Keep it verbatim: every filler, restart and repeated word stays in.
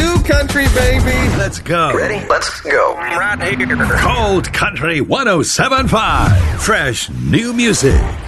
new country, baby. Let's go. Ready? Let's go. Right here. Cold Country one oh seven point five. Fresh new music.